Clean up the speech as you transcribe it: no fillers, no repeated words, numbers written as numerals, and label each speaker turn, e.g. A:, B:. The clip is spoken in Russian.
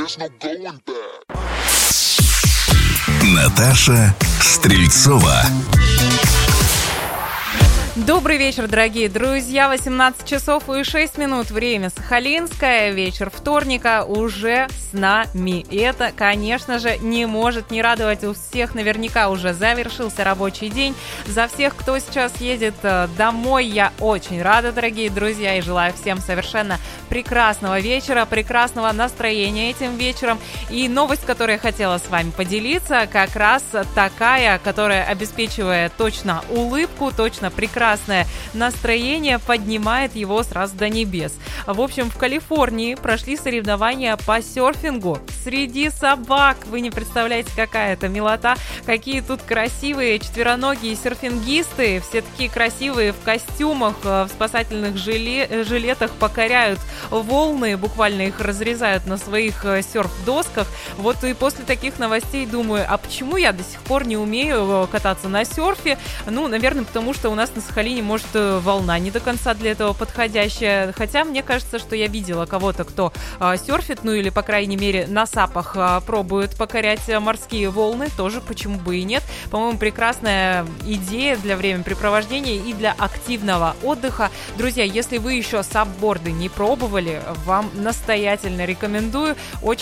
A: Наташа Стрельцова.
B: Добрый вечер, дорогие друзья. 18 часов и 6 минут. Время сахалинское. Вечер вторника уже с нами. И это, конечно же, не может не радовать. У всех наверняка уже завершился рабочий день. За всех, кто сейчас едет домой, я очень рада, дорогие друзья. И желаю всем совершенно прекрасного вечера, прекрасного настроения этим вечером. И новость, которую я хотела с вами поделиться, как раз такая, которая обеспечивает точно улыбку, точно прекрасное настроение, поднимает его сразу до небес. В общем, в Калифорнии прошли соревнования по серфингу среди собак. Вы не представляете, какая это милота. Какие тут красивые четвероногие серфингисты. Все такие красивые в костюмах, в спасательных жилетах, покоряют волны, буквально их разрезают на своих серф-досках. Вот и после таких новостей думаю, а почему я до сих пор не умею кататься на серфе? Ну, наверное, потому что у нас на Сахалине, может, волна не до конца для этого подходящая. Хотя мне кажется, что я видела кого-то, кто серфит, ну или, по крайней мере, на сапах пробует покорять морские волны. Тоже почему бы и нет. По-моему, прекрасная идея для времяпрепровождения и для активного отдыха. Друзья, если вы еще сапборды не пробовали, вам настоятельно рекомендую. Очень